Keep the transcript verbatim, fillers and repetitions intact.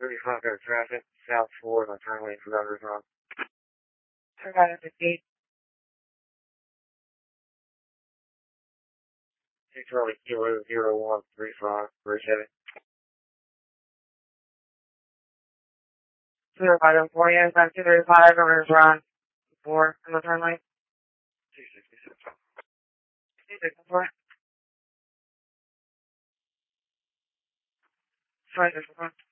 thirty-five got traffic, south four, my turn lane for Governor's Rock. Turn right at the gate. Six Charlie Kilo zero one three five, bridge heavy. Zero five oh four, yes, I'm two thirty-five, Governor's Rock. Four, on the turn lane. Two sixty-six. Two sixty-four. Sorry, there's one.